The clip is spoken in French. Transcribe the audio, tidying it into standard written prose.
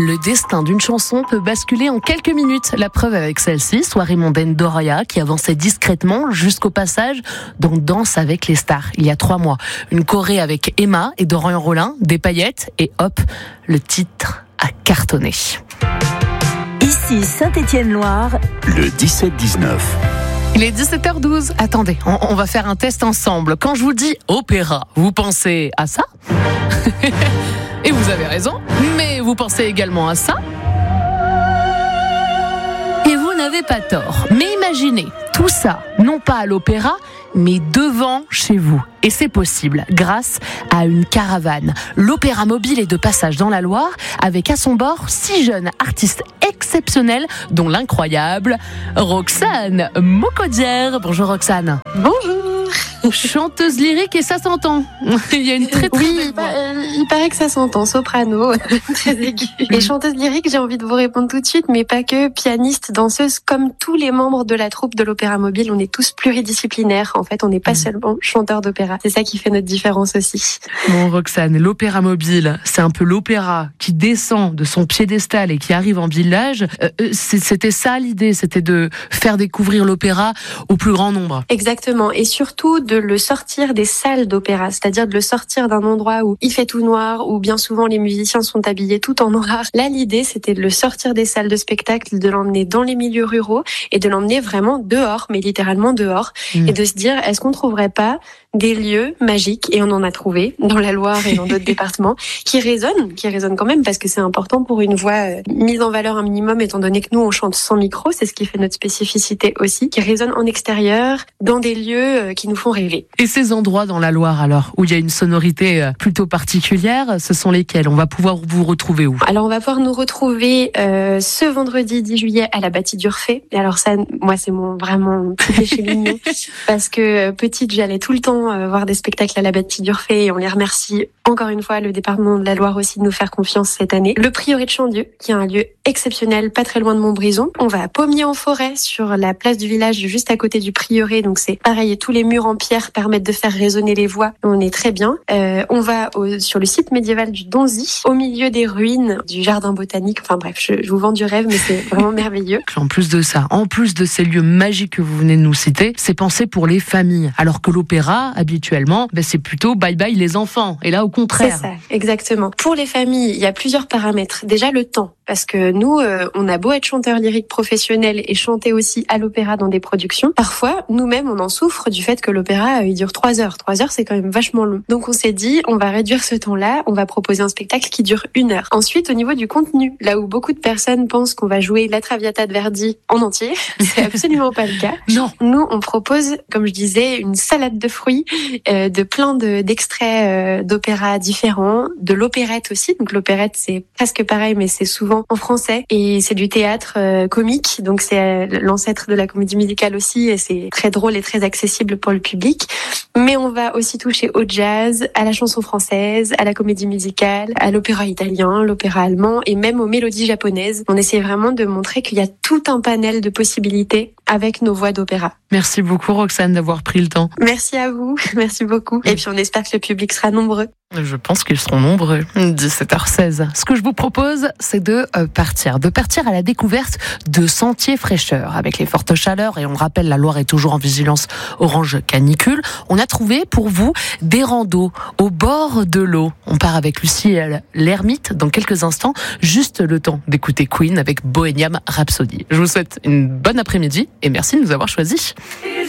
Le destin d'une chanson peut basculer en quelques minutes. La preuve avec celle-ci, soirée mondaine d'Oria qui avançait discrètement jusqu'au passage dans Danse avec les stars il y a 3 mois. Une choré avec Emma et Dorian Rollin, des paillettes et hop, le titre a cartonné. Ici Saint-Étienne-Loire, le 17-19. Il est 17h12. Attendez, on va faire un test ensemble. Quand je vous dis opéra, vous pensez à ça ? Et vous avez raison, mais vous pensez également à ça ? Et vous n'avez pas tort. Mais imaginez tout ça, non pas à l'opéra, mais devant chez vous. Et c'est possible grâce à une caravane. L'Opéra Mobile est de passage dans la Loire avec à son bord 6 jeunes artistes exceptionnels, dont l'incroyable Roxane Mocaudière. Bonjour Roxane. Bonjour. Chanteuse lyrique et ça s'entend. Il y a une très belle voix. Il paraît que ça s'entend, soprano, très aigu. Et chanteuse lyrique, j'ai envie de vous répondre tout de suite, mais pas que, pianiste, danseuse, comme tous les membres de la troupe de l'Opéra Mobile, on est tous pluridisciplinaires. En fait, on n'est pas seulement chanteurs d'opéra. C'est ça qui fait notre différence aussi. Bon, Roxane, l'Opéra Mobile, c'est un peu l'opéra qui descend de son piédestal et qui arrive en village. C'était ça l'idée, c'était de faire découvrir l'opéra au plus grand nombre. Exactement, et surtout de le sortir des salles d'opéra, c'est-à-dire de le sortir d'un endroit où il fait tout noir, où bien souvent les musiciens sont habillés tout en noir. Là, l'idée, c'était de le sortir des salles de spectacle, de l'emmener dans les milieux ruraux et de l'emmener vraiment dehors, mais littéralement dehors, et de se dire, est-ce qu'on ne trouverait pas des lieux magiques, et on en a trouvé dans la Loire et dans d'autres départements, qui résonnent quand même, parce que c'est important pour une voix mise en valeur un minimum, étant donné que nous, on chante sans micro, c'est ce qui fait notre spécificité aussi, qui résonnent en extérieur, dans des lieux qui nous font rêver. Et ces endroits dans la Loire, alors, où il y a une sonorité plutôt particulière, ce sont lesquels ? On va pouvoir vous retrouver où ? Alors, on va pouvoir nous retrouver ce vendredi 10 juillet à la Bâtie d'Urfé. Et alors ça, moi, c'est vraiment petit péché mignon, parce que petite, j'allais tout le temps voir des spectacles à la Bâtie d'Urfé, et on les remercie encore une fois, le département de la Loire aussi, de nous faire confiance cette année. Le prieuré de Chandieu, qui est un lieu exceptionnel, pas très loin de Montbrison. On va à Pommier-en-Forêt, sur la place du village, juste à côté du prieuré. Donc c'est pareil, tous les murs en pierre permettent de faire résonner les voix. On est très bien. On va sur le site médiéval du Donzy, au milieu des ruines du jardin botanique. Enfin bref, je vous vends du rêve, mais c'est vraiment merveilleux. En plus de ça, en plus de ces lieux magiques que vous venez de nous citer, c'est pensé pour les familles. Alors que l'opéra, habituellement, c'est plutôt bye bye les enfants. Et là, au contraire. C'est ça, exactement. Pour les familles, il y a plusieurs paramètres. Déjà, le temps. Parce que nous, on a beau être chanteur lyrique professionnel et chanter aussi à l'opéra dans des productions. Parfois, nous-mêmes, on en souffre du fait que l'opéra, il dure 3 heures. 3 heures, c'est quand même vachement long. Donc, on s'est dit, on va réduire ce temps-là. On va proposer un spectacle qui dure 1 heure. Ensuite, au niveau du contenu, là où beaucoup de personnes pensent qu'on va jouer La Traviata de Verdi en entier, c'est absolument pas le cas. Non. Nous, on propose, comme je disais, une salade de fruits, de plein d'extraits d'opéra différents, de l'opérette aussi. Donc, l'opérette, c'est presque pareil, mais c'est souvent en français, et c'est du théâtre comique, donc c'est l'ancêtre de la comédie musicale aussi, et c'est très drôle et très accessible pour le public. Mais on va aussi toucher au jazz, à la chanson française, à la comédie musicale, à l'opéra italien, l'opéra allemand, et même aux mélodies japonaises. On essaie vraiment de montrer qu'il y a tout un panel de possibilités avec nos voix d'opéra. Merci beaucoup Roxane d'avoir pris le temps. Merci à vous, merci beaucoup. Et puis on espère que le public sera nombreux. Je pense qu'ils seront nombreux. 17h16. Ce que je vous propose, c'est de partir à la découverte de sentiers fraîcheurs. Avec les fortes chaleurs, et on rappelle, la Loire est toujours en vigilance orange canicule, on a trouvé pour vous des randos au bord de l'eau. On part avec Lucie l'Ermite dans quelques instants, juste le temps d'écouter Queen avec Bohemian Rhapsody. Je vous souhaite une bonne après-midi et merci de nous avoir choisis.